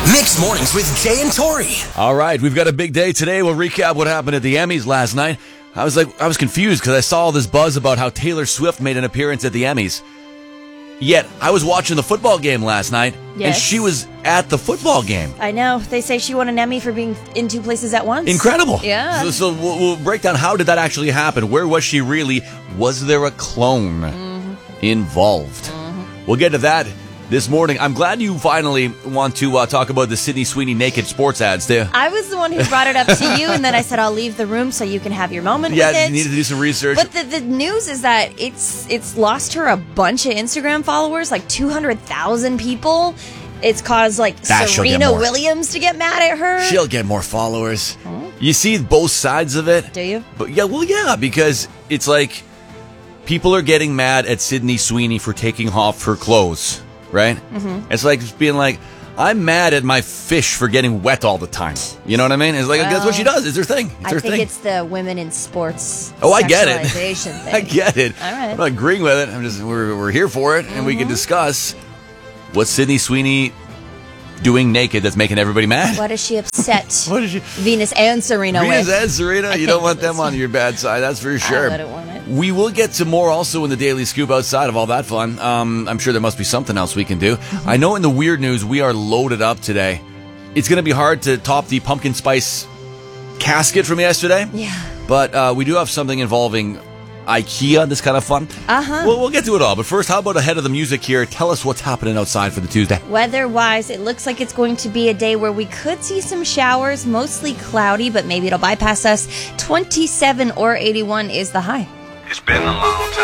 Mixed Mornings with Jay and Tori. All right, we've got a big day today. We'll recap what happened at the Emmys last night. I was confused because I saw all this buzz about how Taylor Swift made an appearance at the Emmys. Yet, I was watching the football game last night, and she was at the football game. I know. They say she won an Emmy for being in two places at once. Incredible. Yeah. So we'll break down how did that actually happen. Where was she really? Was there a clone involved? We'll get to that this morning. I'm glad you finally want to talk about the Sydney Sweeney naked sports ads, too. I was the one who brought it up to you, and then I said I'll leave the room so you can have your moment with it. Yeah, you need to do some research. But the news is that it's lost her a bunch of Instagram followers, like 200,000 people. It's caused Serena Williams to get mad at her. She'll get more followers. You see both sides of it. Do you? But yeah, because it's like people are getting mad at Sydney Sweeney for taking off her clothes. Right? Mm-hmm. It's like just being like, I'm mad at my fish for getting wet all the time. You know what I mean? It's like, that's what she does. It's her thing. I think it's the women in sports. I get it. Thing. I get it. All right. I'm not agreeing with it. We're here for it, and we can discuss what's Sydney Sweeney doing naked that's making everybody mad. What is she upset? What is she? Venus and Serena with? Venus and Serena? You don't want them on your bad side, that's for sure. I don't want it. We will get to more also in the Daily Scoop outside of all that fun. I'm sure there must be something else we can do. I know in the weird news, we are loaded up today. It's going to be hard to top the pumpkin spice casket from yesterday. Yeah. But we do have something involving IKEA that's kind of fun. We'll get to it all. But first, how about ahead of the music here? Tell us what's happening outside for the Tuesday. Weather-wise, it looks like it's going to be a day where we could see some showers, mostly cloudy, but maybe it'll bypass us. 27 or 81 is the high. It's been a long time.